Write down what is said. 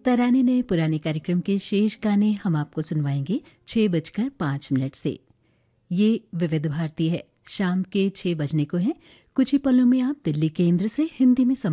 तराने नए पुराने कार्यक्रम के शेष गाने हम आपको सुनवाएंगे 6:05 से। ये विविध भारती है, शाम के 6 बजने को है। कुछ ही पलों में आप दिल्ली केंद्र से हिंदी में